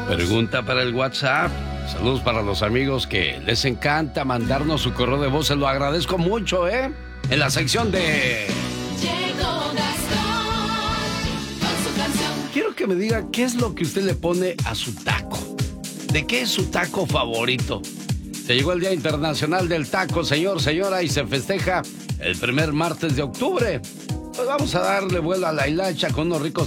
Pregunta para el WhatsApp. Saludos para los amigos que les encanta mandarnos su correo de voz. Se lo agradezco mucho, ¿eh? En la sección de... Llegó Gastón con su canción. Quiero que me diga qué es lo que usted le pone a su taco. ¿De qué es su taco favorito? Se llegó el Día Internacional del Taco, señor, señora, y se festeja el primer martes de octubre. Pues vamos a darle vuelo a la hilacha con unos ricos